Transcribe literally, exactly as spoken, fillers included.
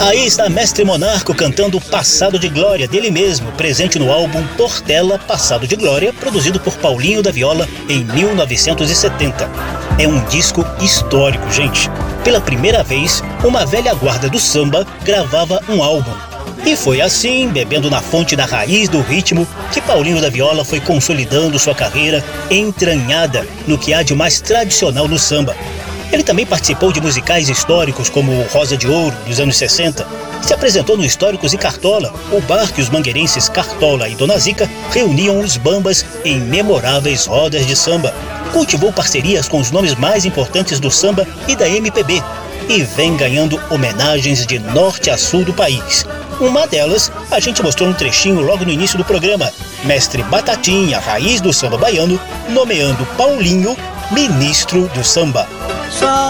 Aí está Mestre Monarco cantando Passado de Glória, dele mesmo, presente no álbum Portela Passado de Glória, produzido por Paulinho da Viola em mil novecentos e setenta. É um disco histórico, gente. Pela primeira vez, uma velha guarda do samba gravava um álbum. E foi assim, bebendo na fonte da raiz do ritmo, que Paulinho da Viola foi consolidando sua carreira entranhada no que há de mais tradicional no samba. Ele também participou de musicais históricos como Rosa de Ouro, dos anos sessenta. Se apresentou no Históricos e Cartola, o bar que os mangueirenses Cartola e Dona Zica reuniam os bambas em memoráveis rodas de samba. Cultivou parcerias com os nomes mais importantes do samba e da M P B. E vem ganhando homenagens de norte a sul do país. Uma delas, a gente mostrou um trechinho logo no início do programa. Mestre Batatinha, raiz do samba baiano, nomeando Paulinho ministro do samba.